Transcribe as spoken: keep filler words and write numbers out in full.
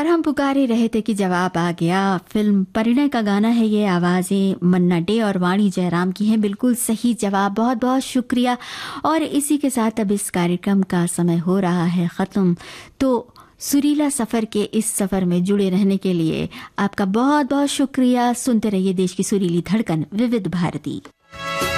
और हम पुकार ही रहे थे कि जवाब आ गया। फिल्म परिणय का गाना है ये, आवाज़ें मन्ना डे और वाणी जयराम की हैं। बिल्कुल सही जवाब, बहुत बहुत शुक्रिया। और इसी के साथ अब इस कार्यक्रम का समय हो रहा है ख़त्म। तो सुरीला सफ़र के इस सफ़र में जुड़े रहने के लिए आपका बहुत बहुत शुक्रिया। सुनते रहिए देश की सुरीली धड़कन विविध भारती।